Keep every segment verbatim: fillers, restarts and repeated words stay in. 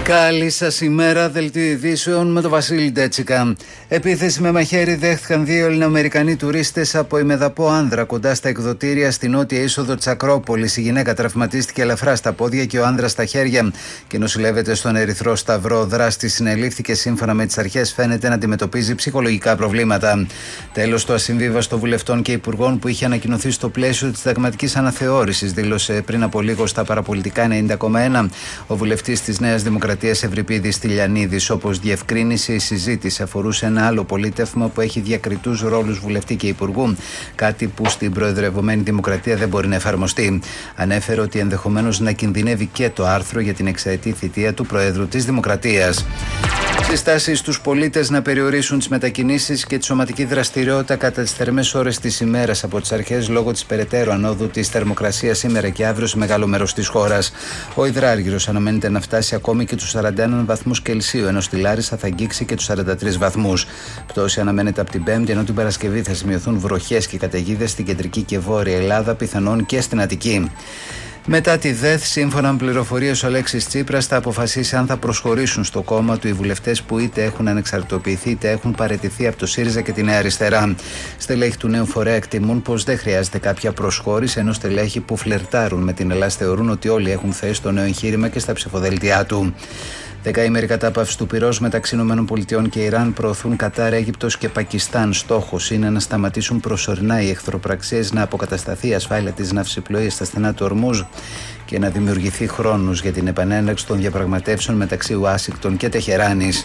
Καλή σας ημέρα, δελτίο ειδήσεων με τον Βασίλη Ντέτσικα. Επίθεση με μαχαίρι δέχτηκαν δύο Ελληνοαμερικανοί τουρίστες από ημεδαπό άνδρα κοντά στα εκδοτήρια στη νότια είσοδο της Ακρόπολης. Η γυναίκα τραυματίστηκε ελαφρά στα πόδια και ο άνδρας στα χέρια και νοσηλεύεται στον Ερυθρό Σταυρό. Δράστης συνελήφθηκε, σύμφωνα με τις αρχές, φαίνεται να αντιμετωπίζει ψυχολογικά προβλήματα. Τέλος, το ασυμβίβαστο βουλευτών και υπουργών που είχε ανακοινωθεί στο πλαίσιο της συνταγματικής αναθεώρησης, δήλωσε πριν από λίγο στα παραπολιτικά ενενήντα κόμμα ένα ο βουλευτής της Νέας Δημοκρατίας Ευρυπίδης Στυλιανίδης. Όπως διευκρίνησε, η συζήτηση αφορούσε ένα άλλο πολίτευμα που έχει διακριτούς ρόλους βουλευτή και υπουργού, κάτι που στην προεδρευομένη δημοκρατία δεν μπορεί να εφαρμοστεί. Ανέφερε ότι ενδεχομένως να κινδυνεύει και το άρθρο για την εξαετή θητεία του Προέδρου της Δημοκρατίας. Συστάσεις στους πολίτες να περιορίσουν τις μετακινήσεις και τη σωματική δραστηριότητα κατά τις θερμές ώρες της ημέρας από τις αρχές λόγω της περαιτέρω ανόδου της θερμοκρασίας σήμερα και αύριο σε μεγάλο μέρος της χώρας. Ο υδράργυρος αναμένεται να φτάσει ακόμη και τους σαράντα ένα βαθμούς Κελσίου, ενώ στη Λάρισα θα αγγίξει και τους σαράντα τρεις βαθμούς. Πτώση αναμένεται από την Πέμπτη, ενώ την Παρασκευή θα σημειωθούν βροχές και καταιγίδες στην κεντρική και βόρεια Ελλάδα, πιθανόν και στην Αττική. Μετά τη ΔΕΘ, σύμφωνα με πληροφορίες, ο Αλέξης Τσίπρας θα αποφασίσει αν θα προσχωρήσουν στο κόμμα του οι βουλευτές που είτε έχουν ανεξαρτητοποιηθεί είτε έχουν παραιτηθεί από το ΣΥΡΙΖΑ και τη Νέα Αριστερά. Στελέχη του νέου φορέα εκτιμούν πως δεν χρειάζεται κάποια προσχώρηση, ενώ στελέχη που φλερτάρουν με την Ελλάδα θεωρούν ότι όλοι έχουν θέση στο νέο εγχείρημα και στα ψηφοδέλτια του. Δεκαήμερη κατάπαυση του πυρός μεταξύ ΗΠΑ και Ιράν προωθούν Κατάρ, Αίγυπτος και Πακιστάν. Στόχος είναι να σταματήσουν προσωρινά οι εχθροπραξίες, να αποκατασταθεί η ασφάλεια της ναυσιπλοείας στα στενά του Ορμούζ και να δημιουργηθεί χρόνος για την επανέναρξη των διαπραγματεύσεων μεταξύ Ουάσιγκτον και Τεχεράνης.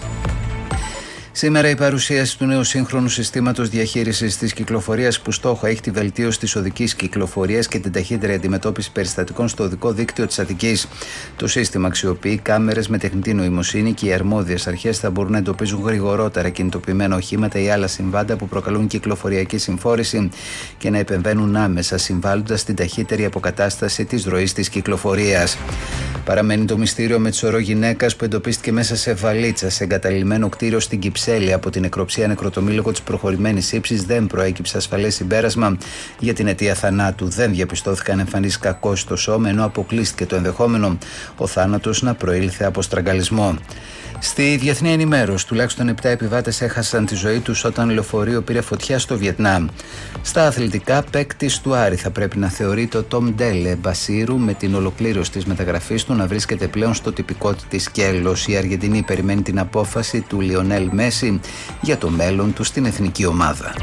Σήμερα η παρουσίαση του νέου σύγχρονου συστήματος διαχείρισης της κυκλοφορίας που στόχο έχει τη βελτίωση της οδικής κυκλοφορίας και την ταχύτερη αντιμετώπιση περιστατικών στο οδικό δίκτυο της Αττικής. Το σύστημα αξιοποιεί κάμερες με τεχνητή νοημοσύνη και οι αρμόδιες αρχές θα μπορούν να εντοπίζουν γρηγορότερα κινητοποιημένα οχήματα ή άλλα συμβάντα που προκαλούν κυκλοφοριακή συμφόρηση και να επεμβαίνουν άμεσα, συμβάλλοντας στην ταχύτερη αποκατάσταση της ροής της κυκλοφορίας. Παραμένει το μυστήριο με τη σωρό γυναίκας που εντοπίστηκε μέσα σε βαλίτσα σε εγκαταλειμμένο κτίριο στην Κυψέλη. Από την νεκροψία νεκροτομή λόγω της προχωρημένης ύψης δεν προέκυψε ασφαλές συμπέρασμα για την αιτία θανάτου. Δεν διαπιστώθηκαν εμφανείς κακώσεις στο σώμα, ενώ αποκλείστηκε το ενδεχόμενο ο θάνατος να προήλθε από στραγγαλισμό. Στη διεθνή ενημέρωση, τουλάχιστον επτά επιβάτες έχασαν τη ζωή τους όταν λεωφορείο πήρε φωτιά στο Βιετνάμ. Στα αθλητικά, παίκτης του Άρη θα πρέπει να θεωρείται ο Τόμ Ντέλε Μπασίρου, με την ολοκλήρωση της μεταγραφής του να βρίσκεται πλέον στο τυπικό της σκέλος. Η Αργεντινή περιμένει την απόφαση του Λιονέλ Μέση για το μέλλον του στην εθνική ομάδα.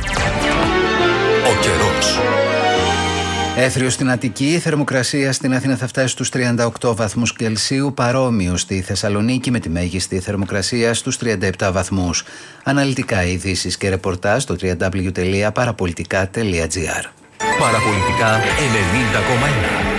Ο καιρός. Έθριο στην Αττική, η θερμοκρασία στην Αθήνα θα φτάσει στους τριάντα οκτώ βαθμούς Κελσίου, παρόμοιο στη Θεσσαλονίκη με τη μέγιστη θερμοκρασία στους τριάντα επτά βαθμούς. Αναλυτικά ειδήσεις και ρεπορτάζ στο double-u double-u double-u τελεία παραπολιτικά τελεία τζι άρ. Παραπολιτικά ενενήντα κόμμα ένα.